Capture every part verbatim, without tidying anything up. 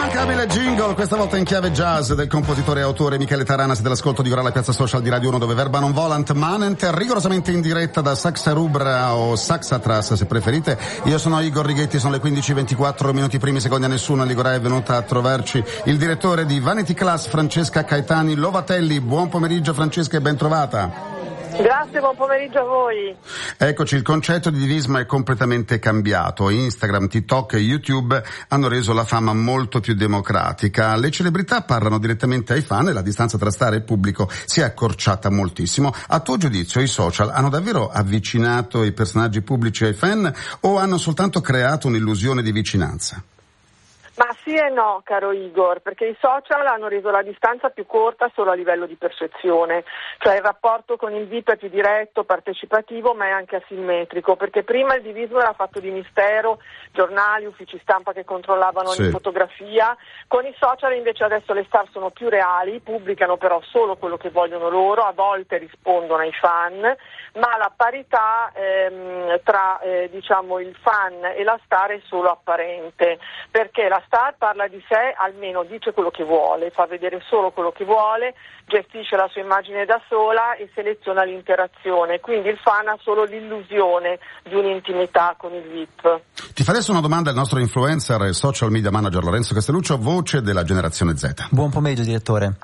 L'immancabile jingle, questa volta in chiave jazz, del compositore e autore Michele Taranas, dell'ascolto di Ora la Piazza Social di Radio uno, dove verba non volant manent, rigorosamente in diretta da Saxa Rubra o Saxatras se preferite. Io sono Igor Righetti, sono le quindici e ventiquattro minuti primi secondi a nessuno. Ligorà è venuta a trovarci il direttore di Vanity Class, Francesca Caetani Lovatelli. Buon pomeriggio Francesca e ben trovata. Grazie, buon pomeriggio a voi. Eccoci, il concetto di divismo è completamente cambiato. Instagram, TikTok e YouTube hanno reso la fama molto più democratica. Le celebrità parlano direttamente ai fan e la distanza tra star e pubblico si è accorciata moltissimo. A tuo giudizio i social hanno davvero avvicinato i personaggi pubblici ai fan o hanno soltanto creato un'illusione di vicinanza? Ma sì e no, caro Igor, perché i social hanno reso la distanza più corta solo a livello di percezione, cioè il rapporto con il V I P è più diretto, partecipativo, ma è anche asimmetrico, perché prima il divismo era fatto di mistero, giornali, uffici stampa che controllavano ogni sì. fotografia. Con i social invece adesso le star sono più reali, pubblicano però solo quello che vogliono loro, a volte rispondono ai fan, ma la parità ehm, tra eh, diciamo il fan e la star è solo apparente, perché la star parla di sé, almeno dice quello che vuole, fa vedere solo quello che vuole, gestisce la sua immagine da sola e seleziona l'interazione, quindi il fan ha solo l'illusione di un'intimità con il V I P. Ti farei una domanda al nostro influencer e social media manager Lorenzo Castelluccio, voce della generazione Z. Buon pomeriggio direttore.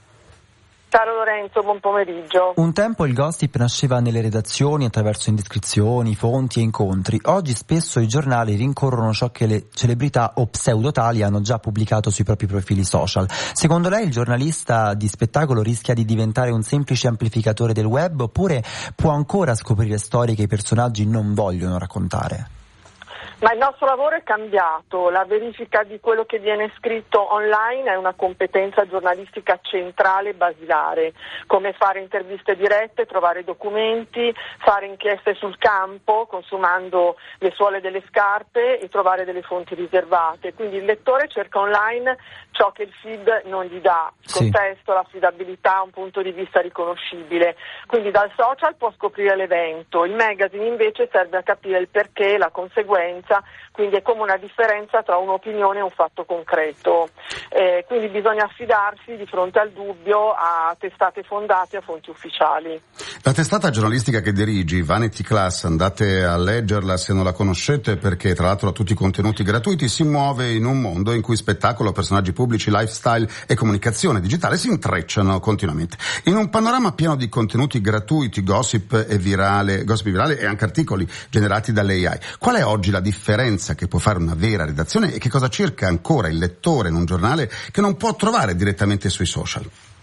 Caro Lorenzo, buon pomeriggio. Un tempo il gossip nasceva nelle redazioni attraverso indiscrezioni, fonti e incontri. Oggi spesso i giornali rincorrono ciò che le celebrità o pseudotali hanno già pubblicato sui propri profili social. Secondo lei il giornalista di spettacolo rischia di diventare un semplice amplificatore del web oppure può ancora scoprire storie che i personaggi non vogliono raccontare? Ma il nostro lavoro è cambiato, la verifica di quello che viene scritto online è una competenza giornalistica centrale e basilare, come fare interviste dirette, trovare documenti, fare inchieste sul campo, consumando le suole delle scarpe e trovare delle fonti riservate. Quindi il lettore cerca online ciò che il feed non gli dà, il sì. contesto, l'affidabilità, un punto di vista riconoscibile. Quindi dal social può scoprire l'evento, il magazine invece serve a capire il perché, la conseguenza, quindi è come una differenza tra un'opinione e un fatto concreto, eh, quindi bisogna affidarsi di fronte al dubbio a testate fondate, a fonti ufficiali. La testata giornalistica che dirigi, Vanity Class, andate a leggerla se non la conoscete, perché tra l'altro ha tutti i contenuti gratuiti, si muove in un mondo in cui spettacolo, personaggi pubblici, lifestyle e comunicazione digitale si intrecciano continuamente. In un panorama pieno di contenuti gratuiti, gossip e virale, gossip virale e anche articoli generati dall'A I, qual è oggi la differenza che può fare una vera redazione e che cosa cerca ancora il lettore in un giornale che non può trovare direttamente sui social?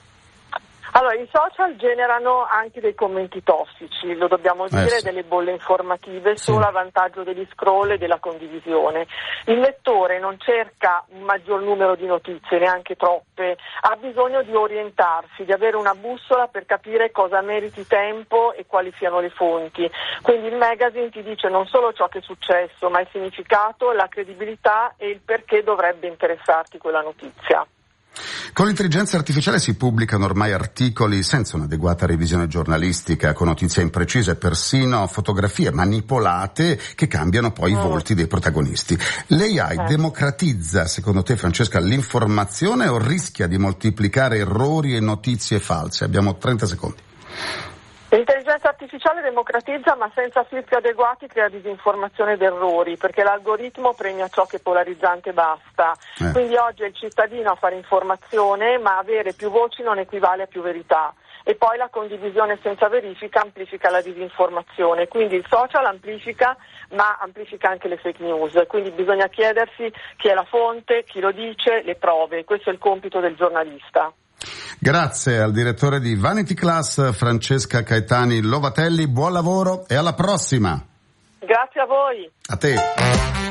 Allora, i social generano anche dei commenti tossici, lo dobbiamo dire, eh sì. delle bolle informative, sì. solo a vantaggio degli scroll e della condivisione. Il lettore non cerca un maggior numero di notizie, neanche troppe, ha bisogno di orientarsi, di avere una bussola per capire cosa meriti tempo e quali siano le fonti. Quindi il magazine ti dice non solo ciò che è successo, ma il significato, la credibilità e il perché dovrebbe interessarti quella notizia. Con l'intelligenza artificiale si pubblicano ormai articoli senza un'adeguata revisione giornalistica, con notizie imprecise, persino fotografie manipolate che cambiano poi mm. i volti dei protagonisti. L'A I eh. democratizza, secondo te Francesca, l'informazione o rischia di moltiplicare errori e notizie false? Abbiamo trenta secondi. L'intelligenza artificiale democratizza, ma senza filtri adeguati crea disinformazione ed errori, perché l'algoritmo premia ciò che è polarizzante e basta. Eh. Quindi oggi è il cittadino a fare informazione, ma avere più voci non equivale a più verità. E poi la condivisione senza verifica amplifica la disinformazione. Quindi il social amplifica, ma amplifica anche le fake news. Quindi bisogna chiedersi chi è la fonte, chi lo dice, le prove. Questo è il compito del giornalista. Grazie al direttore di Vanity Class, Francesca Caetani Lovatelli, buon lavoro e alla prossima. Grazie a voi. A te.